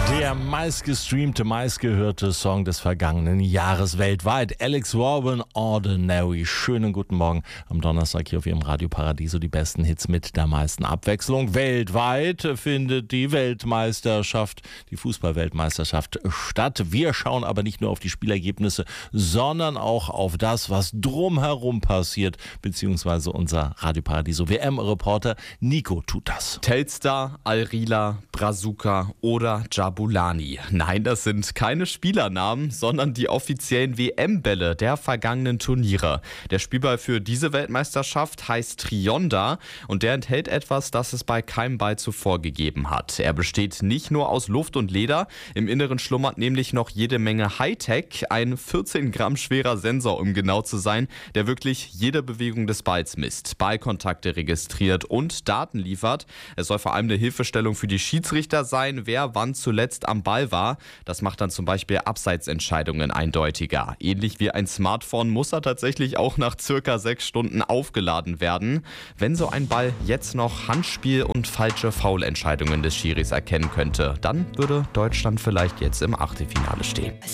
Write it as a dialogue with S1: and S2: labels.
S1: Der meistgestreamte, meistgehörte Song des vergangenen Jahres weltweit. Alex Warren, Ordinary. Schönen guten Morgen am Donnerstag hier auf Ihrem Radio Paradiso. Die besten Hits mit der meisten Abwechslung. Weltweit findet die Weltmeisterschaft, die Fußball-Weltmeisterschaft statt. Wir schauen aber nicht nur auf die Spielergebnisse, sondern auch auf das, was drumherum passiert, beziehungsweise unser Radio Paradiso WM-Reporter Nico tut das.
S2: Telstar, Al-Rila, Brazuca oder Jabulani. Nein, das sind keine Spielernamen, sondern die offiziellen WM-Bälle der vergangenen Turniere. Der Spielball für diese Weltmeisterschaft heißt Trionda und der enthält etwas, das es bei keinem Ball zuvor gegeben hat. Er besteht nicht nur aus Luft und Leder, im Inneren schlummert nämlich noch jede Menge Hightech, ein 14 Gramm schwerer Sensor, um genau zu sein, der wirklich jede Bewegung des Balls misst, Ballkontakte registriert und Daten liefert. Es soll vor allem eine Hilfestellung für die Schiedsrichter sein, wer wann zuletzt am Ball war. Das macht dann zum Beispiel Abseitsentscheidungen eindeutiger. Ähnlich wie ein Smartphone muss er tatsächlich auch nach circa 6 Stunden aufgeladen werden. Wenn so ein Ball jetzt noch Handspiel und falsche Foulentscheidungen des Schiris erkennen könnte, dann würde Deutschland vielleicht jetzt im Achtelfinale stehen.